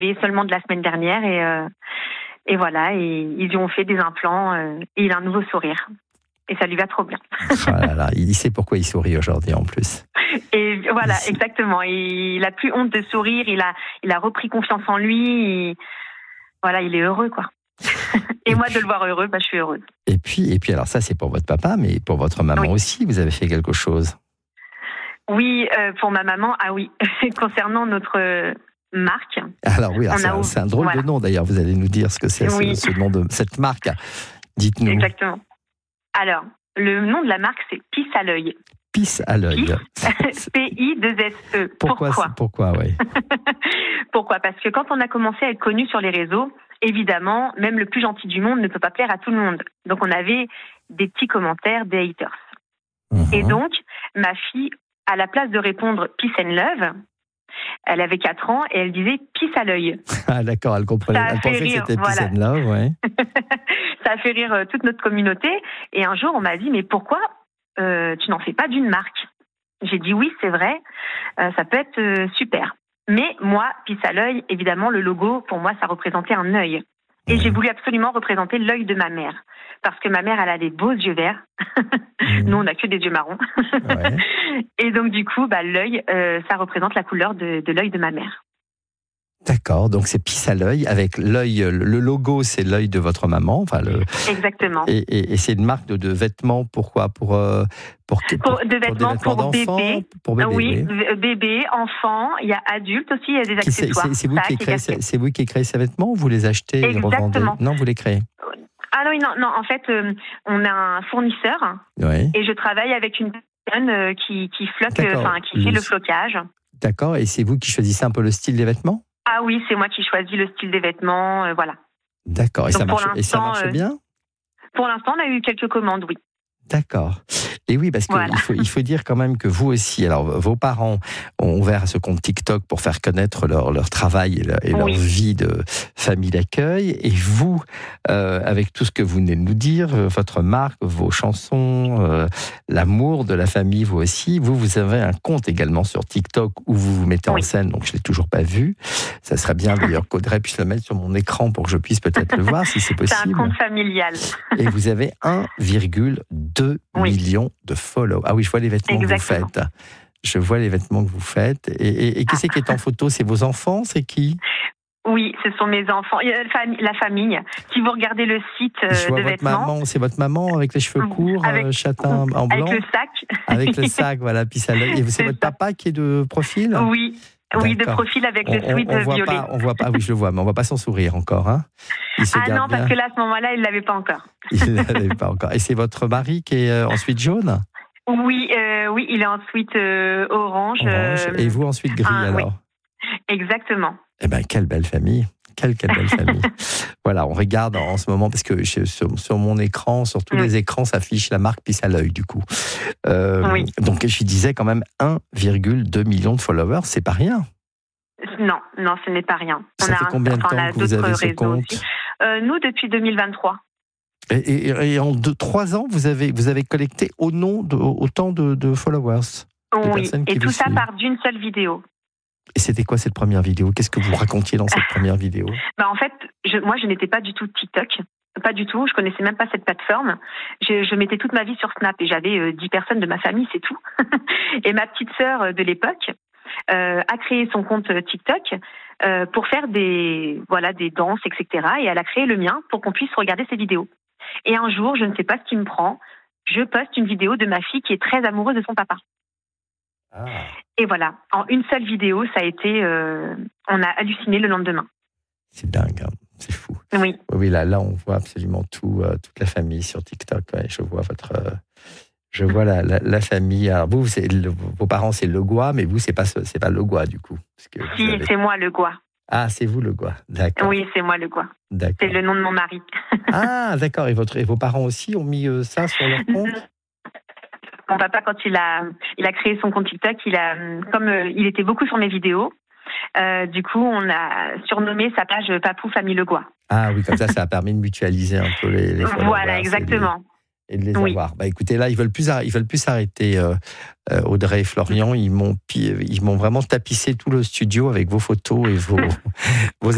seulement de la semaine dernière et voilà, et ils lui ont fait des implants et il a un nouveau sourire. Et ça lui va trop bien. Oh là là, il sait pourquoi il sourit aujourd'hui en plus. Et voilà, exactement. Et il a plus honte de sourire, il a repris confiance en lui. Voilà, il est heureux, quoi. Et moi, de le voir heureux, je suis heureuse. Et puis, alors ça, c'est pour votre papa, mais pour votre maman aussi, vous avez fait quelque chose. Oui, pour ma maman, concernant notre marque. Alors oui, c'est un drôle de nom d'ailleurs, vous allez nous dire ce que c'est ce nom de cette marque. Dites-nous. Exactement. Alors, le nom de la marque, c'est Pisse à l'œil. Pisse à l'œil. P-I-2-S-E. Pourquoi, oui. Pourquoi ? Parce que quand on a commencé à être connu sur les réseaux, évidemment, même le plus gentil du monde ne peut pas plaire à tout le monde. Donc, on avait des petits commentaires, des haters. Et donc, ma fille, à la place de répondre « Peace and love », elle avait 4 ans et elle disait « Pisse à l'œil ». Ah d'accord, elle comprenait. Elle pensait que c'était « Peace and love », ouais. Ça a fait rire toute notre communauté. Et un jour, on m'a dit « Mais pourquoi tu n'en fais pas d'une marque ?» J'ai dit « Oui, c'est vrai, ça peut être super ». Mais moi, Pisse à l'œil, évidemment, le logo, pour moi, ça représentait un œil. Et j'ai voulu absolument représenter l'œil de ma mère. Parce que ma mère, elle a des beaux yeux verts. Nous, on n'a que des yeux marrons. Et donc, du coup, l'œil, ça représente la couleur de l'œil de ma mère. D'accord, donc c'est Pisse à l'œil, avec l'œil, le logo, c'est l'œil de votre maman. Exactement. Et c'est une marque de vêtements, pourquoi pour des vêtements pour bébé. Pour bébé, oui, bébé, enfant, il y a adulte aussi, il y a des accessoires. C'est vous qui créez ces vêtements ou vous les achetez et les revendez ? Non, vous les créez. Ah non, en fait, on a un fournisseur et je travaille avec une personne qui floque, qui fait le flocage. D'accord, et c'est vous qui choisissez un peu le style des vêtements ? Ah oui, c'est moi qui choisis le style des vêtements, voilà. D'accord, et ça marche bien ? Pour l'instant, on a eu quelques commandes, oui. D'accord. Et oui, parce qu'il faut dire quand même que vous aussi, alors vos parents ont ouvert ce compte TikTok pour faire connaître leur travail et leur vie de famille d'accueil. Et vous, avec tout ce que vous venez de nous dire, votre marque, vos chansons, l'amour de la famille, vous aussi, vous avez un compte également sur TikTok où vous vous mettez en scène, donc je ne l'ai toujours pas vu. Ça serait bien d'ailleurs qu'Audrey puisse le mettre sur mon écran pour que je puisse peut-être le voir si c'est possible. C'est un compte familial. Et vous avez 1,2 million de follow. Ah oui, je vois les vêtements que vous faites. Je vois les vêtements que vous faites. Et qui c'est qui est en photo ? C'est vos enfants ? C'est qui ? Oui, ce sont mes enfants. La famille. Si vous regardez le site de vêtements... C'est votre maman avec les cheveux courts, châtain en blanc ? Avec le sac. Avec le sac, voilà, Pisse à l'œil. Et c'est votre papa qui est de profil ? Oui. Oui, de profil avec le sweat violet. On voit pas, oui, je le vois, mais on voit pas son sourire encore. Hein. Non, parce que là, à ce moment-là, il l'avait pas encore. Il l'avait pas encore. Et c'est votre mari qui est en sweat jaune ? Oui, il est en sweat orange. Et vous en sweat gris alors ? Oui. Exactement. Eh bien, quelle belle famille. Quelle belle famille. Voilà, on regarde en ce moment, parce que sur mon écran, sur tous les écrans, s'affiche la marque Pisse à l'œil, du coup. Donc, je disais quand même 1,2 million de followers, c'est pas rien. Non, ce n'est pas rien. Ça fait combien de temps que vous avez ce compte ? Nous, depuis 2023. Et en 3 ans, vous avez collecté autant de followers. Oui, et tout ça part d'une seule vidéo. Et c'était quoi cette première vidéo ? Qu'est-ce que vous racontiez dans cette première vidéo ? En fait, moi, je n'étais pas du tout TikTok. Pas du tout. Je connaissais même pas cette plateforme. Je mettais toute ma vie sur Snap et j'avais 10 personnes de ma famille, c'est tout. Et ma petite sœur de l'époque a créé son compte TikTok pour faire des danses, etc. Et elle a créé le mien pour qu'on puisse regarder ses vidéos. Et un jour, je ne sais pas ce qui me prend, je poste une vidéo de ma fille qui est très amoureuse de son papa. Ah. Et voilà, en une seule vidéo, ça a été... on a halluciné le lendemain. C'est dingue, hein. C'est fou. Oui. Oui, là on voit absolument toute la famille sur TikTok. Ouais, je vois la famille. Alors vous, vos parents, c'est Legois, mais vous, c'est pas Legois, du coup. C'est moi Legois. Ah, c'est vous Legois, d'accord. Oui, c'est moi Legois. D'accord. C'est le nom de mon mari. Ah, d'accord. Et vos parents aussi ont mis ça sur leur compte ? Mon papa, quand il a créé son compte TikTok, comme il était beaucoup sur mes vidéos, du coup, on a surnommé sa page Papou Famille Legois. Ah oui, comme ça a permis de mutualiser un peu les followers. Voilà, exactement. Et de les avoir. Écoutez, là, ils veulent plus s'arrêter. Audrey et Florian, ils m'ont vraiment tapissé tout le studio avec vos photos et vos